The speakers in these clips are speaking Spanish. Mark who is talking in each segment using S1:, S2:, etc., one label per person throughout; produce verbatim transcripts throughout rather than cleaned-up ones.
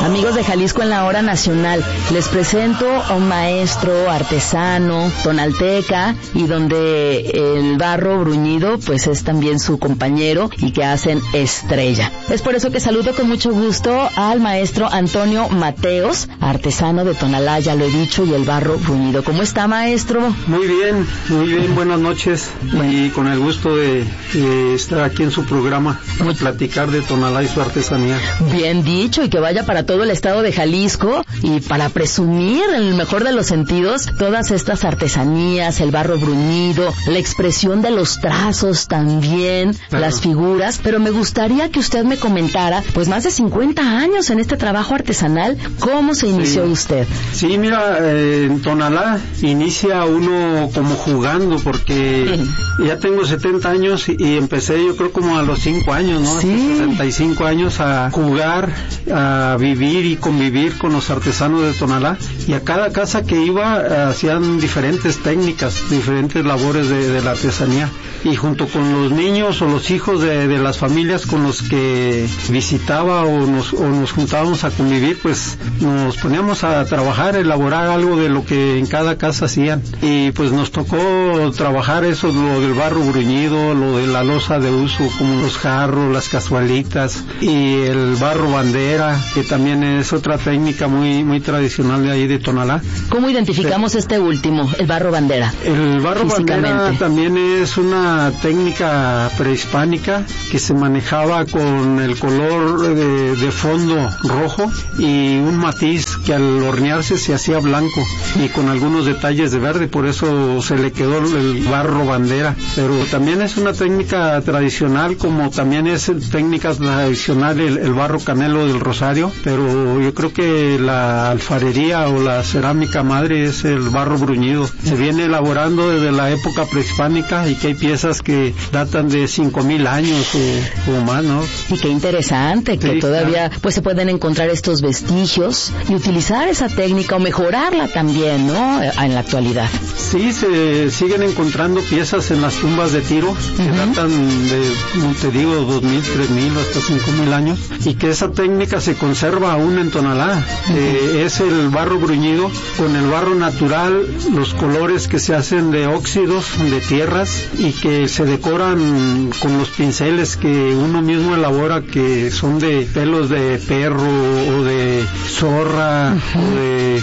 S1: Amigos de Jalisco en la Hora Nacional, les presento a un maestro, artesano, tonalteca, y donde el barro bruñido pues es también su compañero y que hacen estrella. Es por eso que saludo con mucho gusto al maestro Antonio Mateos, artesano de Tonalá, ya lo he dicho, y el barro bruñido. ¿Cómo está, maestro?
S2: Muy bien, muy bien, buenas noches, bueno. Y con el gusto de, de estar aquí en su programa para platicar de Tonalá y su artesanía.
S1: Bien dicho, y que vaya para todo el estado de Jalisco y para presumir en el mejor de los sentidos todas estas artesanías, el barro bruñido, la expresión de los trazos también, claro, las figuras. Pero me gustaría que usted me comentara, pues más de cincuenta años en este trabajo artesanal, ¿cómo se inició
S2: sí.
S1: usted?
S2: Sí, mira, eh, en Tonalá inicia uno como jugando, porque sí. ya tengo setenta años y, y empecé yo creo como a los cinco años, ¿no?
S1: Sí.
S2: sesenta y cinco años a jugar, a vivir y convivir con los artesanos de Tonalá, y a cada casa que iba eh, hacían diferentes técnicas, diferentes labores de, de la artesanía, y junto con los niños o los hijos de, de las familias con los que visitaba o nos, o nos juntábamos a convivir, pues nos poníamos a trabajar, a elaborar algo de lo que en cada casa hacían, y pues nos tocó trabajar eso, lo del barro bruñido, lo de la loza de uso, como los jarros, las cazuelitas, y el barro bandera, que también es otra técnica muy muy tradicional de ahí de Tonalá.
S1: ¿Cómo identificamos sí. este último, el barro bandera?
S2: El barro bandera también es una técnica prehispánica que se manejaba con el color de, de fondo rojo y un matiz que al hornearse se hacía blanco y con algunos detalles de verde, por eso se le quedó el barro bandera. Pero también es una técnica tradicional, como también es técnica tradicional el, el barro canelo del Rosario, pero yo creo que la alfarería o la cerámica madre es el barro bruñido. Se viene elaborando desde la época prehispánica, y que hay piezas que datan de cinco mil años o, o más, ¿no?
S1: Y qué interesante que sí, todavía claro. pues se pueden encontrar estos vestigios y utilizar esa técnica o mejorarla también, ¿no? En la actualidad.
S2: Sí, se siguen encontrando piezas en las tumbas de Tiro que uh-huh. datan de, como te digo, dos mil, tres mil o hasta cinco mil años, y que esa técnica se conserva aún en Tonalá. Uh-huh. Eh, es el barro bruñido con el barro natural, los colores que se hacen de óxidos, de tierras, y que se decoran con los pinceles que uno mismo elabora, que son de pelos de perro o de zorra uh-huh. o de,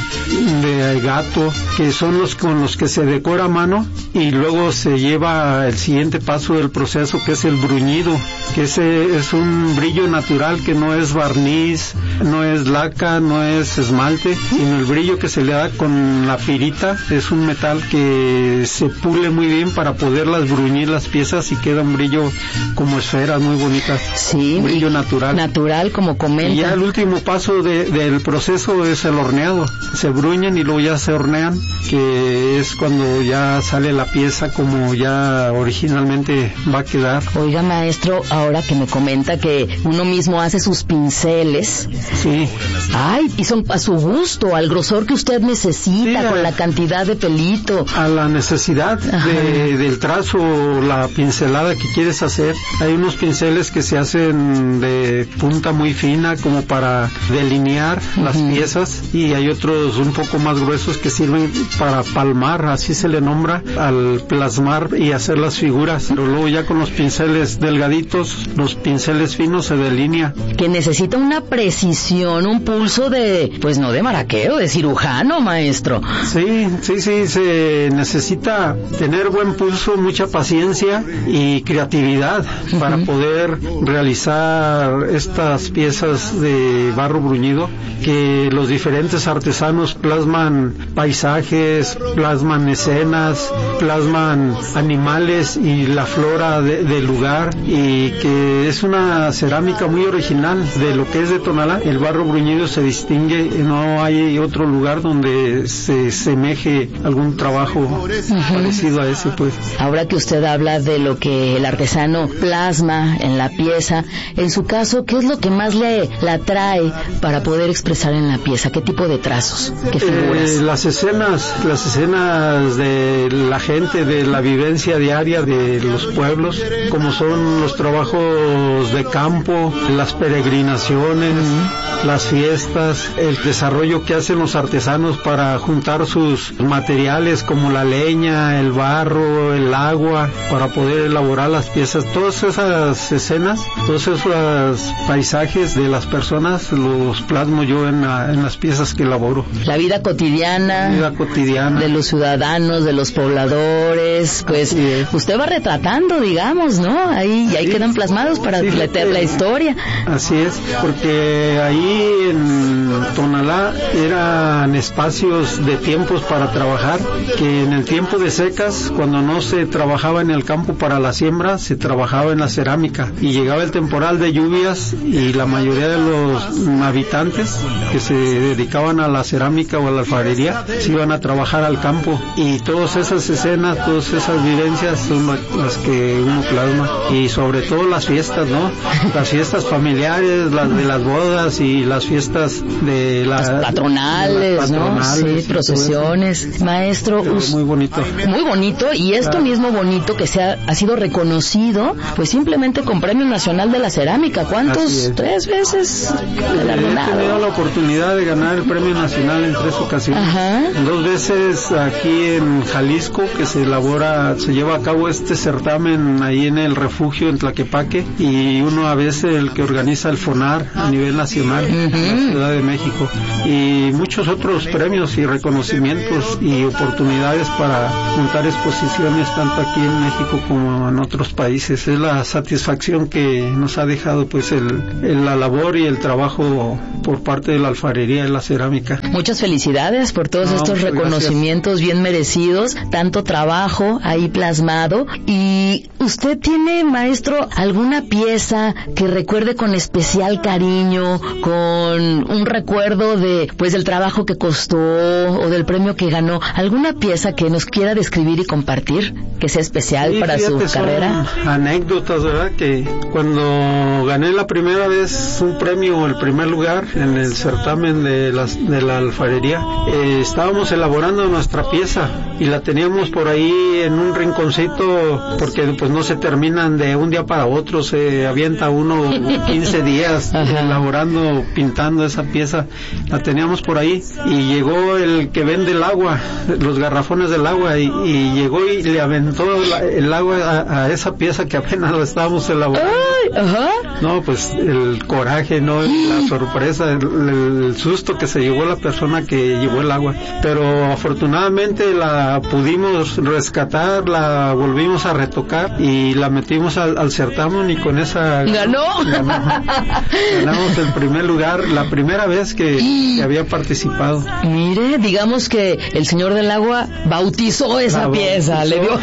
S2: de gato, que son los con los que se decora a mano, y luego se lleva el siguiente paso del proceso, que es el bruñido, que ese es un brillo natural, que no es barniz, no es laca, no es esmalte, sino el brillo que se le da con la pirita. Es un metal que se pule muy bien para poderlas bruñir las piezas, y queda un brillo como esferas muy bonitas.
S1: Sí,
S2: un brillo natural.
S1: Natural, como comenta.
S2: Y ya el último paso de, del proceso es el horneado. Se bruñen y luego ya se hornean, que es cuando ya sale la pieza como ya originalmente va a quedar.
S1: Oiga, maestro, ahora que me comenta que uno mismo hace sus pinceles.
S2: Sí.
S1: Ay, y son a su gusto, al grosor que usted necesita, sí, a, con la cantidad de pelito.
S2: A la necesidad de, del trazo, la pincelada que quieres hacer. Hay unos pinceles que se hacen de punta muy fina, como para delinear uh-huh. las piezas, y hay otros un poco más gruesos que sirven para palmar, así se le nombra, al plasmar y hacer las figuras. Pero luego ya con los pinceles delgaditos, los pinceles finos, se delinea.
S1: Que necesita una precisión, un pulso de, pues no de maraquero, de cirujano, maestro.
S2: Sí, sí, sí, se necesita tener buen pulso, mucha paciencia y creatividad uh-huh. para poder realizar estas piezas de barro bruñido, que los diferentes artesanos plasman paisajes, plasman escenas, plasman animales y la flora de, del lugar, y que es una cerámica muy original de lo que es de Tonalá. El barro bruñido se distingue, no hay otro lugar donde se semeje algún trabajo uh-huh. parecido a ese, pues.
S1: Ahora que usted habla de lo que el artesano plasma en la pieza, en su caso, ¿qué es lo que más le, le atrae para poder expresar en la pieza? ¿Qué tipo de trazos? ¿Qué figuras?
S2: Eh, las escenas, las escenas de la gente, de la vivencia diaria de los pueblos, como son los trabajos de campo, las peregrinaciones, uh-huh. las fiestas, el desarrollo que hacen los artesanos para juntar sus materiales como la leña, el barro, el agua, para poder elaborar las piezas. Todas esas escenas, todos esos paisajes de las personas los plasmo yo en, la, en las piezas que elaboro.
S1: La vida cotidiana,
S2: la vida cotidiana
S1: de los ciudadanos, de los pobladores, pues usted va retratando, digamos, ¿no? Ahí, y ahí sí, quedan plasmados para sí, meter la historia.
S2: Así es, porque ahí en Tonalá eran espacios de tiempos para trabajar, que en el tiempo de secas, cuando no se trabajaba en el campo para la siembra, se trabajaba en la cerámica, y llegaba el temporal de lluvias y la mayoría de los habitantes que se dedicaban a la cerámica o a la alfarería se iban a trabajar al campo, y todas esas escenas, todas esas vivencias son las que uno plasma, y sobre todo las fiestas, ¿no? Las fiestas familiares, las de las bodas y las fiestas de la,
S1: las patronales, las patronales, ¿no? Sí, procesiones. Maestro,
S2: us... muy bonito.
S1: Muy bonito, y esto claro. mismo bonito que se ha, ha sido reconocido, pues simplemente con Premio Nacional de la Cerámica. ¿Cuántos? Tres veces galardonado.
S2: He tenido la oportunidad de ganar el Premio Nacional en tres ocasiones. Ajá. Dos veces aquí en Jalisco, que se elabora, se lleva a cabo este certamen ahí en el refugio en Tlaquepaque, y uno a veces el que organiza el FONAR a nivel nacional, uh-huh. en la Ciudad de México, y muchos otros premios y reconocimientos y oportunidades para montar exposiciones tanto aquí en México como en otros países. Es la satisfacción que nos ha dejado pues el, el la labor y el trabajo por parte de la alfarería y la cerámica.
S1: Muchas felicidades por todos no, estos reconocimientos gracias. Bien merecidos, tanto trabajo ahí plasmado. Y usted tiene, maestro, alguna pieza que recuerde con especial cariño, con un recuerdo de pues del trabajo que costó o del premio que ganó, alguna pieza que nos quiera describir y compartir que sea especial sí, para fíjate, su carrera.
S2: Anécdotas, ¿verdad? Que cuando gané la primera vez un premio, el primer lugar en el certamen de, las, de la alfarería, eh, estábamos elaborando nuestra pieza y la teníamos por ahí en un rinconcito, porque pues no se terminan de un día para otro, se avienta uno quince días elaborando, pintando esa pieza. La teníamos por ahí y llegó el que vende el agua, los garrafones del agua, y, y llegó y le aventó la, el agua a, a esa pieza que apenas la estábamos elaborando.
S1: Ay, ajá.
S2: No, pues el coraje, no, la sorpresa, el, el susto que se llevó la persona que llevó el agua, pero afortunadamente la pudimos rescatar, la volvimos a retocar y la metimos al, al certamen, y con esa
S1: ganó,
S2: ganamos, ganamos el primer lugar, la primera vez que, que había participado.
S1: Mire, digamos que el señor del agua bautizó esa la pieza, bautizó, le dio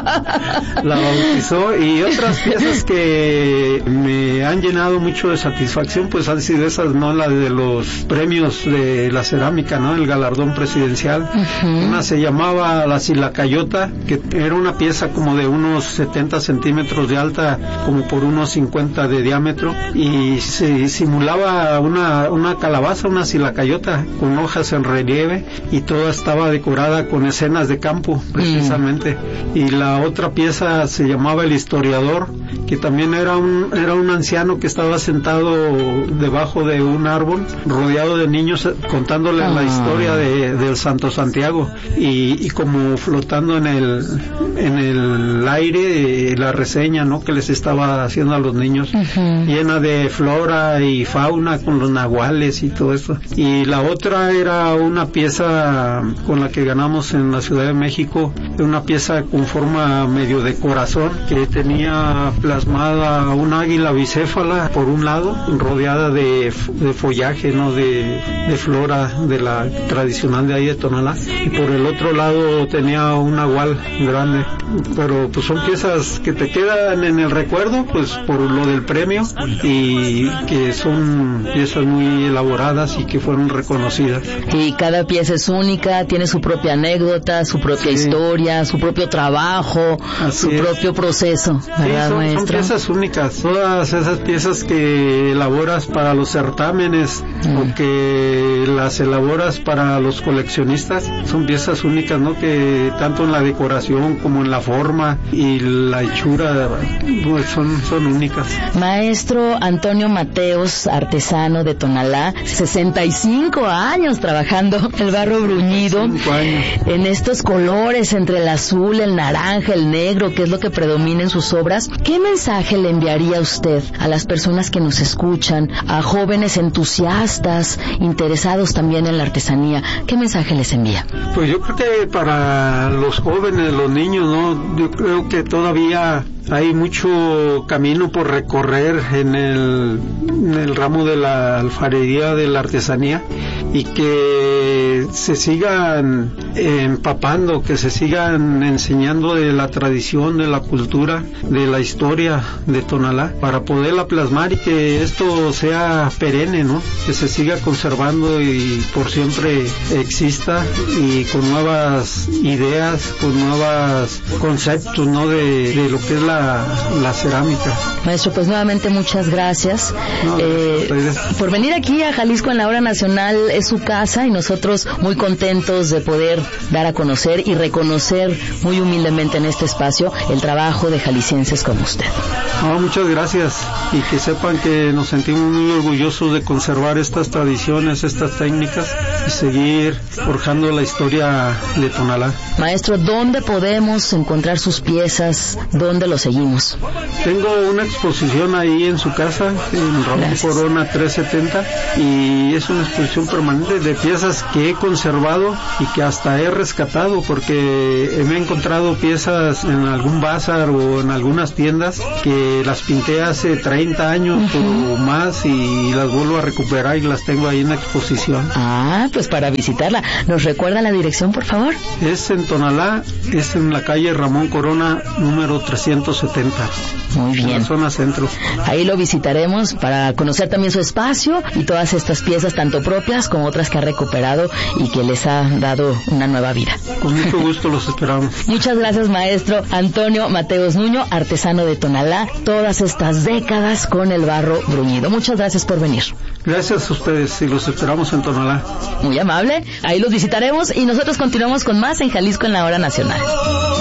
S2: la bautizó, y otras piezas que me han llenado mucho de satisfacción pues han sido esas, no, la de los premios de la cerámica, no, el galardón presidencial. Uh-huh. Una se llamaba la Silacayota, que era una pieza como de unos setenta centímetros de alta, como por unos cincuenta de diámetro, y se simulaba una, una calabaza, una silacayota con hojas en relieve, y toda estaba decorada con escenas de campo precisamente. Mm. Y la otra pieza se llamaba El Historiador, que también era un era un anciano que estaba sentado debajo de un árbol rodeado de niños contándole ah. la historia de, del Santo Santiago, y, y como flotando en el en el aire eh, la reseña, ¿no?, que les estaba haciendo a los niños, uh-huh. llena de flora y fauna con los nahuales y todo eso. Y la otra era una pieza con la que ganamos en la Ciudad de México, una pieza con forma medio de corazón, que tenía plasmada un águila bicéfala por un lado, rodeada de, de follaje, ¿no?, de, de flora de la tradicional de ahí de Tonalá, y por el otro lado tenía un nahual grande. Pero pues son piezas que te quedan en el recuerdo pues por lo del premio, y que son piezas muy elaboradas y que fueron reconocidas.
S1: Y cada pieza es única, tiene su propia anécdota, su propia sí. historia, su propio trabajo, Así su es. propio proceso, ¿verdad,
S2: sí, son,
S1: maestro?
S2: son piezas únicas, todas esas esas piezas que elaboras para los certámenes mm. o que las elaboras para los coleccionistas, son piezas únicas, ¿no? Que tanto en la decoración como en la forma y la hechura, pues son, son únicas.
S1: Maestro Antonio Mateos, artesano de Tonalá, sesenta y cinco años trabajando el barro bruñido, en estos colores entre el azul, el naranja, el negro, que es lo que predomina en sus obras. ¿Qué mensaje le enviaría usted a las personas que nos escuchan, a jóvenes entusiastas, interesados también en la artesanía? ¿Qué mensaje les envía?
S2: Pues yo creo que para los jóvenes, los niños, ¿no? Yo creo que todavía hay mucho camino por recorrer en el, en el ramo de la alfarería, de la artesanía, y que se sigan empapando, que se sigan enseñando de la tradición, de la cultura, de la historia de Tonalá, para poderla plasmar y que esto sea perenne, ¿no? Que se siga conservando y por siempre exista, y con nuevas ideas, con nuevos conceptos, ¿no? De, de lo que es la la cerámica.
S1: Maestro, pues nuevamente muchas gracias, no, eh, por venir aquí a Jalisco en la Hora Nacional. Es su casa y nosotros muy contentos de poder dar a conocer y reconocer muy humildemente en este espacio el trabajo de jaliscienses como usted.
S2: No, muchas gracias, y que sepan que nos sentimos muy orgullosos de conservar estas tradiciones, estas técnicas, y seguir forjando la historia de Tonalá.
S1: Maestro, ¿dónde podemos encontrar sus piezas? ¿Dónde lo seguimos?
S2: Tengo una exposición ahí en su casa, en Ramón Corona trescientos setenta, y es una exposición permanente de piezas que he conservado y que hasta he rescatado, porque me he encontrado piezas en algún bazar o en algunas tiendas que las pinté hace treinta años uh-huh. o más, y las vuelvo a recuperar y las tengo ahí en la exposición.
S1: Ah, pues para visitarla. ¿Nos recuerda la dirección, por favor?
S2: Es en Tonalá, es en la calle Ramón Corona número trescientos setenta.
S1: Muy bien.
S2: En la zona centro.
S1: Ahí lo visitaremos para conocer también su espacio y todas estas piezas, tanto propias como otras que ha recuperado y que les ha dado una nueva vida.
S2: Con mucho gusto los esperamos.
S1: Muchas gracias, maestro Antonio Mateos Nuño, artesano de Tonalá, todas estas décadas con el barro bruñido. Muchas gracias por venir.
S2: Gracias a ustedes y los esperamos en Tonalá.
S1: Muy amable. Ahí los visitaremos y nosotros continuamos con más en Jalisco en la Hora Nacional.